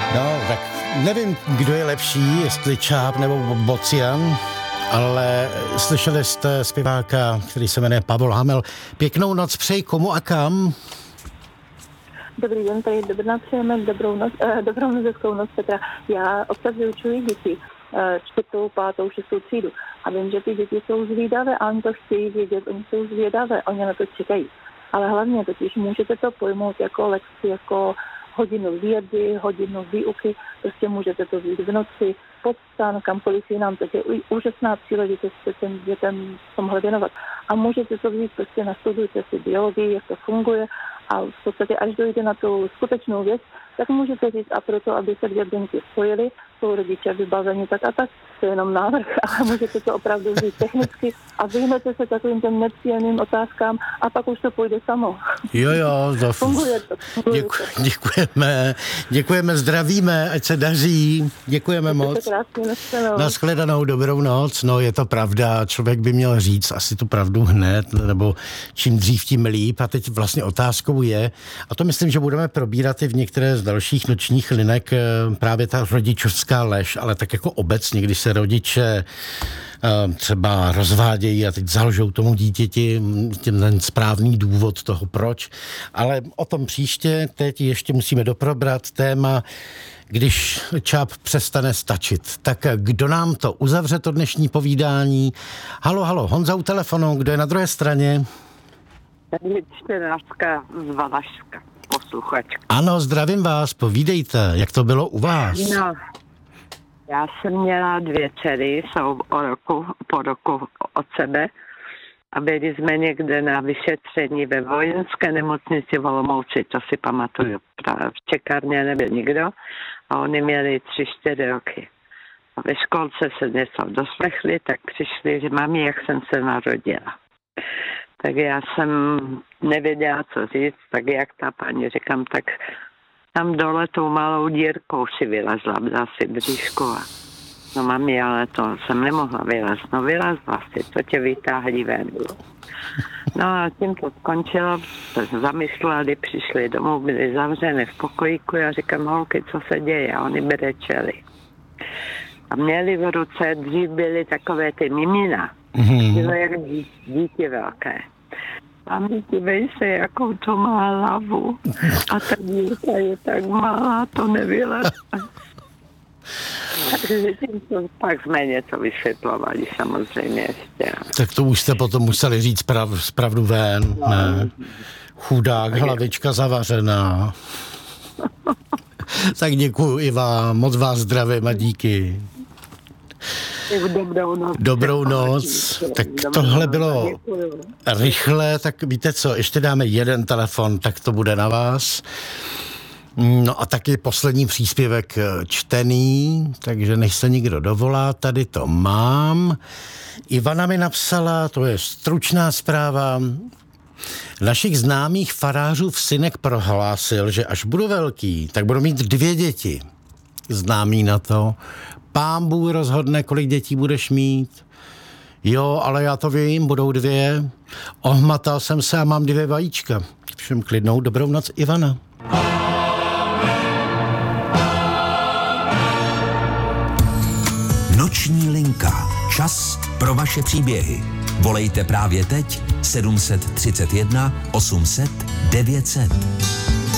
No, tak nevím, kdo je lepší, jestli Čáp nebo Bocian, ale slyšeli jste zpěváka, který se jmenuje Pavol Hamel. Pěknou noc přeji komu a kam? Dobrý den, tady do Brna přejeme dobrou noc, hezkou noc, Petra. Já občas vyučuji děti, 4., 5., 6. třídu. A vím, že ty děti jsou zvídavé a oni to chtějí vědět, oni jsou zvědavé, oni na to čekají. Ale hlavně totiž můžete to pojmout jako lekci, jako hodinu vědy, hodinu výuky, prostě můžete to vzít v noci, pod stan, kamkoliv jinam, takže je úžasná příležitost se těm dětem tomhle věnovat. A můžete to vzít, prostě nastudujte si biologii, jak to funguje a v podstatě až dojde na tu skutečnou věc, tak můžete říct a proto, aby se 2 buňky spojily, jsou rodiče vybaveni tak a tak, to je jenom návrh, ale můžete to opravdu vzít technicky a vyhnete se takovým těm nepříjemným otázkám a pak už to půjde samo. Jo, Funguje to. Děkujeme, zdravíme, ať se daří, děkujeme moc. Nashledanou, dobrou noc. No, je to pravda, člověk by měl říct asi tu pravdu hned, nebo čím dřív, tím líp. A teď vlastně otázkou je, a to myslím, že budeme probírat i v některé z dalších nočních linek, právě ta rodičovská lež, ale tak jako obecně, když se rodiče třeba rozvádějí a teď zalžou tomu dítěti ten správný důvod toho proč, ale o tom příště. Teď ještě musíme doprobrat téma, když Čáp přestane stačit. Tak kdo nám to uzavře, to dnešní povídání? Halo, Honza u telefonu, kdo je na druhé straně? Tady je čtenářka z Valašska, posluchačka. Ano, zdravím vás, povídejte, jak to bylo u vás? No, já jsem měla 2 dcery, jsou po roku od sebe a byli jsme někde na vyšetření ve vojenské nemocnici v Olomouci, to si pamatuju. V čekárně nebyl nikdo a oni měli 3-4 roky. A ve školce se něco doslechli, tak přišli, že mami, jak jsem se narodila. Tak já jsem nevěděla, co říct, tak jak ta paní, říkám, tak tam dole tou malou dírkou si vylezla, dala si bříšku a no mami, ale to jsem nemohla vylez. No vylezla si, to tě vytáhli ven. No a tím to skončilo, zamysleli, přišli domů, byli zavřené v pokojíku, já říkám, holky, co se děje? A oni brečeli. A měli v ruce, dřív byly takové ty mimina, bylo jak dítě velké. A my dívej se, jakou to má hlavu. A ta dírka je tak malá, to nevyleze. Takže tím to pak jsme něco vysvětlovali samozřejmě ještě. Tak to už jste potom museli říct pravdu ven, ne? Chudák, hlavička zavařená. Tak děkuju i vám, moc vás zdravím a díky. Dobrou noc. Tak tohle bylo rychle, tak víte co, ještě dáme jeden telefon, tak to bude na vás. No a taky poslední příspěvek čtený, takže než se někdo dovolá, tady to mám. Ivana mi napsala, to je stručná zpráva. Našich známých farářův synek prohlásil, že až budu velký, tak budu mít 2 děti. Známý na to. Pán Bůh rozhodne, kolik dětí budeš mít. Jo, ale já to vím, budou 2. Ohmatal jsem se a mám 2 vajíčka. Všem klidnou dobrou noc, Ivana. Noční linka. Čas pro vaše příběhy. Volejte právě teď 731 800 900.